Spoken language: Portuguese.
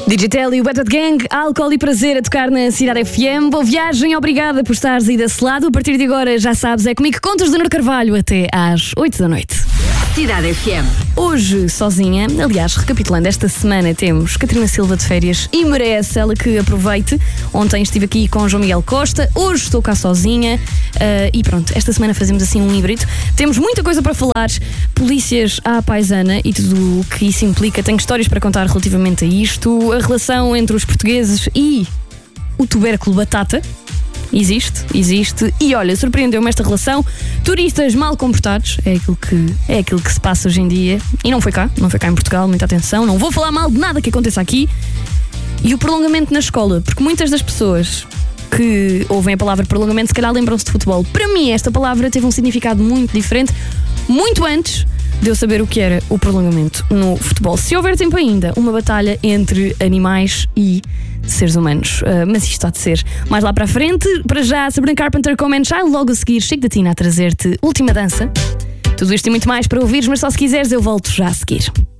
Digital e Wet Gang, álcool e prazer a tocar na Cidade FM. Boa viagem, obrigada por estares aí desse lado. A partir de agora, já sabes, é comigo que contas do Nuno Carvalho até às 8 da noite. Cidade FM. Hoje, sozinha, aliás, recapitulando, esta semana temos Catarina Silva de férias e merece ela que aproveite. Ontem estive aqui com João Miguel Costa, hoje estou cá sozinha e pronto, esta semana fazemos assim um híbrido. Temos muita coisa para falar, polícias à paisana e tudo o que isso implica. Tenho histórias para contar relativamente a isto, a relação entre os portugueses e o tubérculo batata. Existe. E olha, surpreendeu-me esta relação. Turistas mal comportados, é aquilo que se passa hoje em dia. E não foi cá em Portugal, muita atenção. Não vou falar mal de nada que aconteça aqui. E o prolongamento na escola, porque muitas das pessoas que ouvem a palavra prolongamento se calhar lembram-se de futebol. Para mim esta palavra teve um significado muito diferente, muito antes de eu saber o que era o prolongamento no futebol. Se houver tempo ainda, uma batalha entre animais e seres humanos. Mas isto há de ser mais lá para a frente. Para já, Sabrina Carpenter com Man Child, logo a seguir Chico da Tina a trazer-te Última Dança. Tudo isto e muito mais para ouvires, mas só se quiseres eu volto já a seguir.